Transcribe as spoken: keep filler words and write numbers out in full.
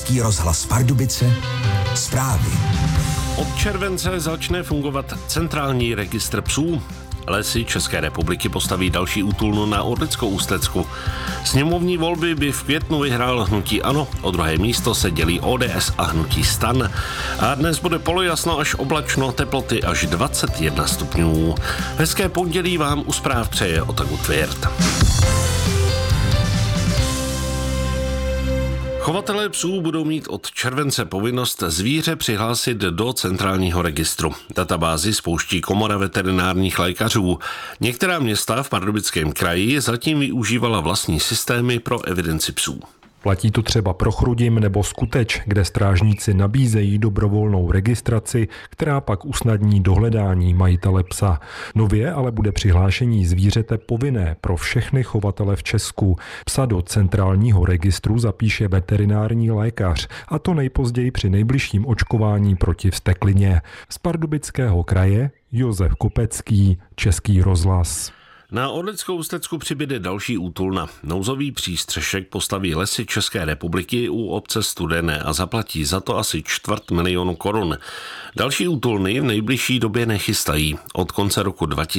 Český rozhlas Pardubice, zprávy. Od července začne fungovat centrální registr psů. Lesy České republiky postaví další útulnu na Orlickou Ústecku. Sněmovní volby by v květnu vyhrál hnutí ANO, o druhé místo se dělí O D S a hnutí STAN. A dnes bude polojasno až oblačno, teploty až dvacet jedna stupňů. Hezké pondělí vám u zpráv přeje Otaku Tvěrt. Chovatelé psů budou mít od července povinnost zvíře přihlásit do centrálního registru. Databázi spouští Komora veterinárních lékařů. Některá města v Pardubickém kraji zatím využívala vlastní systémy pro evidenci psů. Platí to třeba pro Chrudim nebo Skuteč, kde strážníci nabízejí dobrovolnou registraci, která pak usnadní dohledání majitele psa. Nově ale bude přihlášení zvířete povinné pro všechny chovatele v Česku. Psa do centrálního registru zapíše veterinární lékař, a to nejpozději při nejbližším očkování proti vzteklině. Z Pardubického kraje Josef Kopecký, Český rozhlas. Na Orlickou Ústecku přibyde další útulna. Nouzový přístřešek postaví Lesy České republiky u obce Studené a zaplatí za to asi čtvrt milionu korun. Další útulny v nejbližší době nechystají. Od konce roku dva tisíce